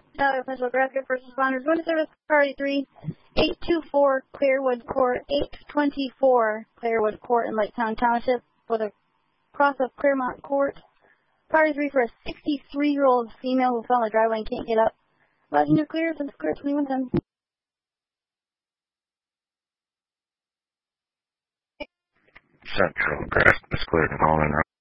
Charlie Official Graphic First Responders. Wind Service Priority 3, 824 Clearwood Court, 824 Clearwood Court in Laketown Township with a cross of Clearmont Court. Priority 3 for a 63-year-old female who fell in the driveway and can't get up. Advising you're clear, since clear 2110. Central Crest is cleared and all in.